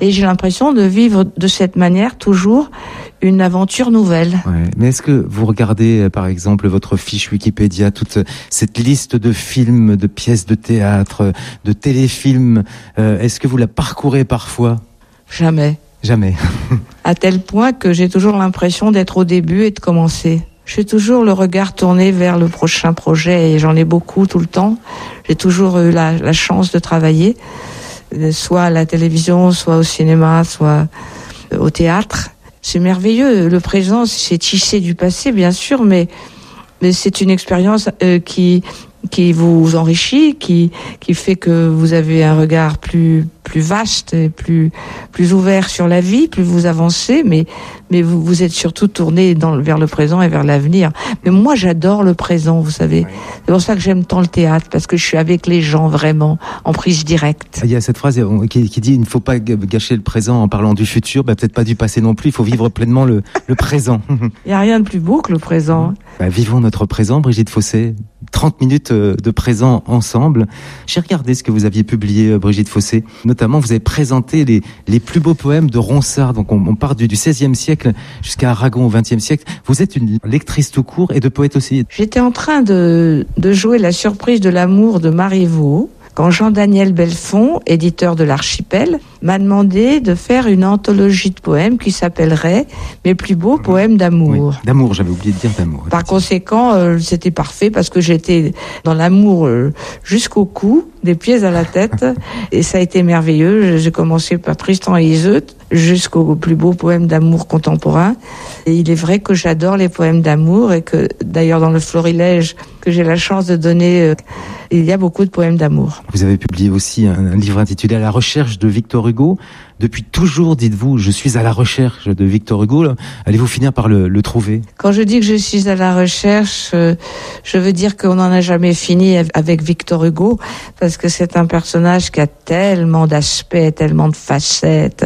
Et j'ai l'impression de vivre de cette manière toujours une aventure nouvelle. Ouais. Mais est-ce que vous regardez, par exemple, votre fiche Wikipédia, toute cette liste de films, de pièces de théâtre, de téléfilms, est-ce que vous la parcourez parfois ? Jamais. Jamais. À tel point que j'ai toujours l'impression d'être au début et de commencer. J'ai toujours le regard tourné vers le prochain projet et j'en ai beaucoup tout le temps. J'ai toujours eu la chance de travailler, soit à la télévision, soit au cinéma, soit au théâtre. C'est merveilleux. Le présent, c'est tissé du passé, bien sûr, mais c'est une expérience qui vous enrichit, qui fait que vous avez un regard plus vaste et plus ouvert sur la vie, plus vous avancez, mais vous êtes surtout tourné vers le présent et vers l'avenir. Mais moi, j'adore le présent, vous savez. C'est pour ça que j'aime tant le théâtre, parce que je suis avec les gens vraiment, en prise directe. Il y a cette phrase qui dit « il ne faut pas gâcher le présent en parlant du futur », peut-être pas du passé non plus, il faut vivre pleinement le présent. Il n'y a rien de plus beau que le présent. Vivons notre présent, Brigitte Fossé. 30 minutes de présent ensemble. J'ai regardé ce que vous aviez publié, Brigitte Fossé. Notamment, vous avez présenté les plus beaux poèmes de Ronsard. Donc, on part du XVIe siècle jusqu'à Aragon au XXe siècle. Vous êtes une lectrice tout court et de poète aussi. J'étais en train de jouer La surprise de l'amour de Marivaux quand Jean-Daniel Belfond, éditeur de l'Archipel, m'a demandé de faire une anthologie de poèmes qui s'appellerait « Mes plus beaux poèmes d'amour ». Oui, d'amour, j'avais oublié de dire d'amour. Par conséquent, c'était parfait parce que j'étais dans l'amour jusqu'au cou, des pieds à la tête, et ça a été merveilleux. J'ai commencé par Tristan et Iseut jusqu'aux plus beaux poèmes d'amour contemporains. Et il est vrai que j'adore les poèmes d'amour et que d'ailleurs dans le florilège que j'ai la chance de donner, il y a beaucoup de poèmes d'amour. Vous avez publié aussi un livre intitulé « À la recherche de Victor Hugo ». Depuis toujours, dites-vous, je suis à la recherche de Victor Hugo. Allez-vous finir par le trouver ? Quand je dis que je suis à la recherche, je veux dire qu'on n'en a jamais fini avec Victor Hugo, parce que c'est un personnage qui a tellement d'aspects, tellement de facettes.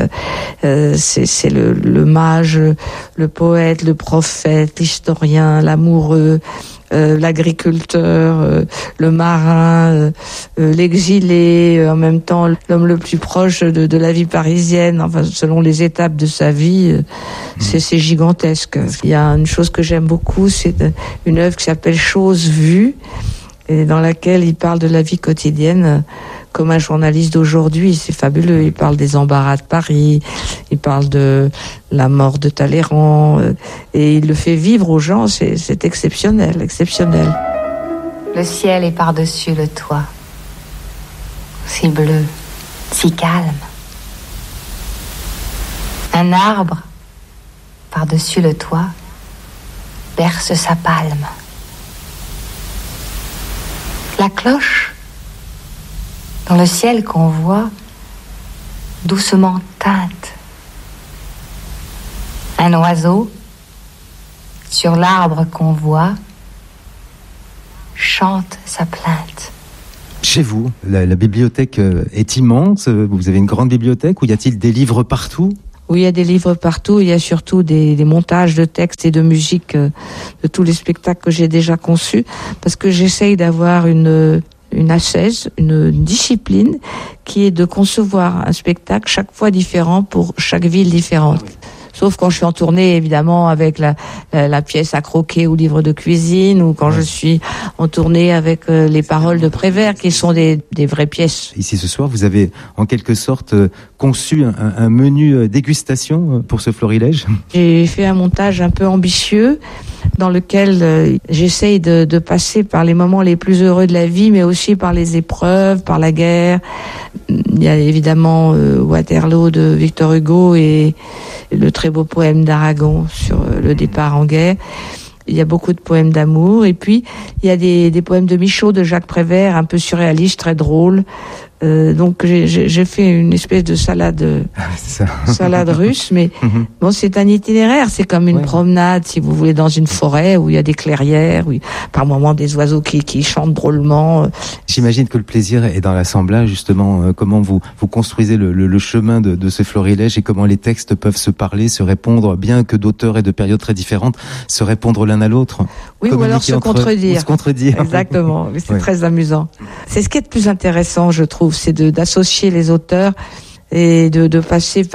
C'est le mage, le poète, le prophète, l'historien, l'amoureux, l'agriculteur, le marin, l'exilé, en même temps l'homme le plus proche de la vie parisienne, enfin selon les étapes de sa vie, c'est gigantesque. Il y a une chose que j'aime beaucoup, c'est une œuvre qui s'appelle Choses vues, et dans laquelle il parle de la vie quotidienne comme un journaliste d'aujourd'hui. C'est fabuleux. Il parle des embarras de Paris, il parle de la mort de Talleyrand, et il le fait vivre aux gens. C'est exceptionnel, exceptionnel. Le ciel est par-dessus le toit, si bleu, si calme. Un arbre, par-dessus le toit, berce sa palme. La cloche, dans le ciel qu'on voit, doucement teinte. Un oiseau, sur l'arbre qu'on voit, chante sa plainte. Chez vous, la bibliothèque est immense. Vous avez une grande bibliothèque où y a-t-il des livres partout ? Oui, il y a des livres partout. Il y a surtout des montages de textes et de musique de tous les spectacles que j'ai déjà conçus, parce que j'essaye d'avoir une ascèse, une discipline qui est de concevoir un spectacle chaque fois différent pour chaque ville différente. Sauf quand je suis en tournée, évidemment, avec la pièce à croquer ou livre de cuisine, ou quand je suis en tournée avec les paroles de Prévert, qui sont des vraies pièces. Ici, ce soir, vous avez en quelque sorte conçu un menu dégustation pour ce florilège. J'ai fait un montage un peu ambitieux, dans lequel j'essaye de passer par les moments les plus heureux de la vie, mais aussi par les épreuves, par la guerre. Il y a évidemment Waterloo de Victor Hugo et le très beau poème d'Aragon sur le départ en guerre. Il y a beaucoup de poèmes d'amour. Et puis, il y a des poèmes de Michaud, de Jacques Prévert, un peu surréalistes, très drôles. Donc j'ai fait une espèce de salade russe, mais bon, c'est un itinéraire, c'est comme une promenade, si vous voulez, dans une forêt où il y a des clairières, où par moments des oiseaux qui chantent drôlement. J'imagine que le plaisir est dans l'assemblage, justement, comment vous construisez le chemin de ce florilège et comment les textes peuvent se parler, se répondre, bien que d'auteurs et de périodes très différentes, se répondre l'un à l'autre. Oui, ou alors se contredire. Exactement, mais c'est très amusant. C'est ce qui est le plus intéressant, je trouve, c'est d'associer les auteurs et de passer